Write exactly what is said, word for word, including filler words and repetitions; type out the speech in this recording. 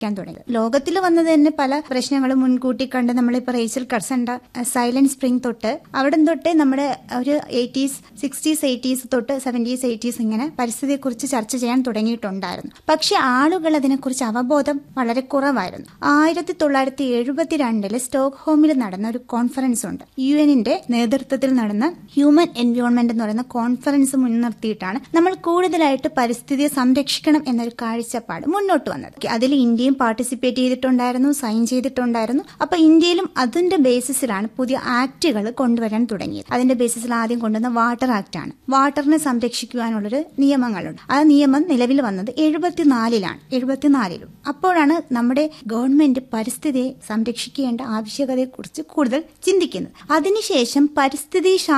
തുടങ്ങി. ലോകത്തിൽ വന്നത് തന്നെ പല പ്രശ്നങ്ങളും മുൻകൂട്ടി കണ്ട് നമ്മളിപ്പോൾ റേച്ചൽ കർസണ്ട സൈലന്റ് സ്പ്രിംഗ് തൊട്ട് അവിടെ തൊട്ടേ നമ്മുടെ ഒരു എയ്റ്റീസ് സിക്സ്റ്റീസ് എയ്റ്റീസ് തൊട്ട് സെവന്റീസ് എയ്റ്റീസ് ഇങ്ങനെ പരിസ്ഥിതിയെക്കുറിച്ച് ചർച്ച ചെയ്യാൻ തുടങ്ങിയിട്ടുണ്ടായിരുന്നു. പക്ഷെ ആളുകൾ അതിനെക്കുറിച്ച് അവബോധം വളരെ കുറവായിരുന്നു. ആയിരത്തി തൊള്ളായിരത്തി എഴുപത്തിരണ്ടില് സ്റ്റോക്ക്ഹോമിൽ നടന്ന ഒരു കോൺഫറൻസ് ഉണ്ട്. യു എന്നിന്റെ നേതൃത്വത്തിൽ നടന്ന ഹ്യൂമൻ എൻവയോൺമെന്റ് എന്ന് പറയുന്ന കോൺഫറൻസ് മുൻനിർത്തിയിട്ടാണ് നമ്മൾ കൂടുതലായിട്ട് പരിസ്ഥിതിയെ സംരക്ഷിക്കണം എന്നൊരു കാഴ്ചപ്പാട് മുന്നോട്ട് വന്നത്. അതിൽ ഇന്ത്യയും പാർട്ടിസിപ്പേറ്റ് ചെയ്തിട്ടുണ്ടായിരുന്നു, സൈൻ ചെയ്തിട്ടുണ്ടായിരുന്നു. അപ്പൊ ഇന്ത്യയിലും അതിന്റെ ബേസിസിലാണ് പുതിയ ആക്ടുകൾ കൊണ്ടുവരാൻ തുടങ്ങിയത്. അതിന്റെ ബേസിസിൽ ആദ്യം കൊണ്ടുവന്ന വാട്ടർ ആക്ട് ആണ്. വാട്ടറിനെ സംരക്ഷിക്കുവാനുള്ളൊരു നിയമങ്ങളുണ്ട്. ആ നിയമം നിലവിൽ വന്നത് എഴുപത്തിനാലിലാണ് എഴുപത്തിനാലിലും അപ്പോഴാണ് നമ്മുടെ ഗവൺമെന്റ് പരിസ്ഥിതിയെ സംരക്ഷിക്കേണ്ട ആവശ്യകതയെക്കുറിച്ച് കൂടുതൽ ചിന്തിക്കുന്നത്. അതിനുശേഷം പരിസ്ഥിതി